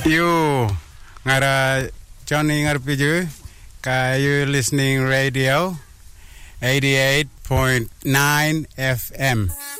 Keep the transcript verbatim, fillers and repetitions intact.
You ngara Johnny ngarpiju ka you listening radio eighty-eight point nine F M.